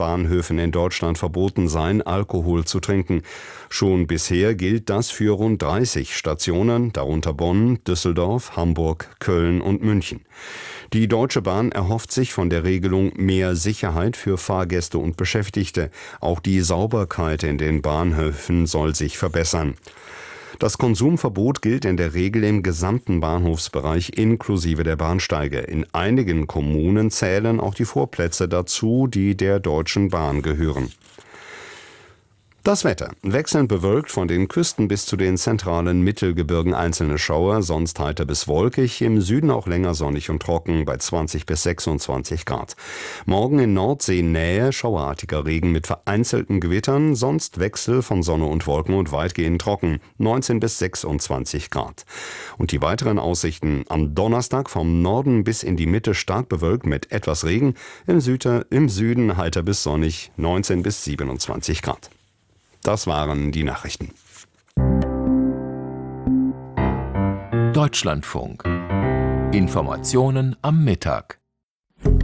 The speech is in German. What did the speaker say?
Bahnhöfen in Deutschland verboten sein, Alkohol zu trinken. Schon bisher gilt das für rund 30 Stationen, darunter Bonn, Düsseldorf, Hamburg, Köln und München. Die Deutsche Bahn erhofft sich von der Regelung mehr Sicherheit für Fahrgäste und Beschäftigte. Auch die Sauberkeit in den Bahnhöfen soll sich verbessern. Das Konsumverbot gilt in der Regel im gesamten Bahnhofsbereich inklusive der Bahnsteige. In einigen Kommunen zählen auch die Vorplätze dazu, die der Deutschen Bahn gehören. Das Wetter. Wechselnd bewölkt, von den Küsten bis zu den zentralen Mittelgebirgen einzelne Schauer, sonst heiter bis wolkig, im Süden auch länger sonnig und trocken bei 20 bis 26 Grad. Morgen in Nordseenähe schauerartiger Regen mit vereinzelten Gewittern, sonst Wechsel von Sonne und Wolken und weitgehend trocken, 19 bis 26 Grad. Und die weiteren Aussichten: am Donnerstag vom Norden bis in die Mitte stark bewölkt mit etwas Regen, im Süden heiter bis sonnig, 19 bis 27 Grad. Das waren die Nachrichten. Deutschlandfunk. Informationen am Mittag.